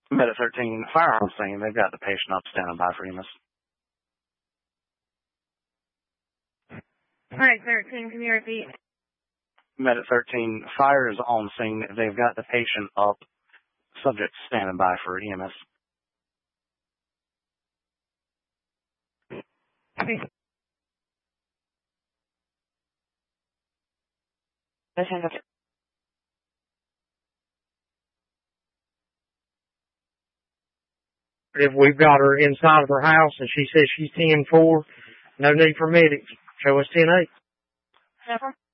Med at 13, fire on scene. They've got the patient up standing by for EMS. Alright, 13, can you repeat? Med at 13, fire is on scene. They've got the patient up, subject standing by for EMS. If we've got her inside of her house and she says she's 10-4, no need for medics. Show us 10-8.